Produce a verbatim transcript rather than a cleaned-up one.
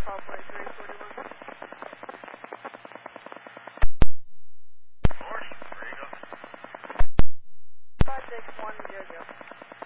call forty-three forty-one. Morning, Borrego. five six one zero zero.